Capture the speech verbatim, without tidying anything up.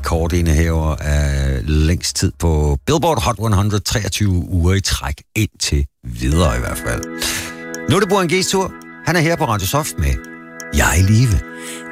rekordindehaver af længst tid på Billboard Hot hundrede, treogtyve uger i træk, indtil videre i hvert fald. Nu er det Burhan G's tur. Han er her på Radio Soft med Jeg er i live.